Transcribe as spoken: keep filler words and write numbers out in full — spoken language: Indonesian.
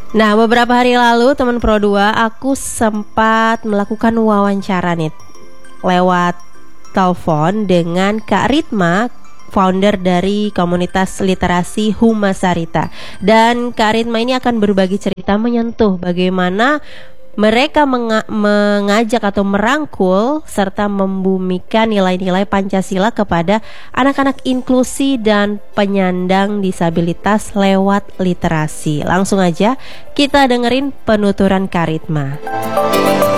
Nah, beberapa hari lalu teman Pro dua aku sempat melakukan wawancara nih lewat telepon dengan Kak Ritma, founder dari komunitas literasi Huma Sarita. Dan Kak Ritma ini akan berbagi cerita menyentuh bagaimana mereka menga- mengajak atau merangkul serta membumikan nilai-nilai Pancasila kepada anak-anak inklusi dan penyandang disabilitas lewat literasi. Langsung aja kita dengerin penuturan Kak Ritma.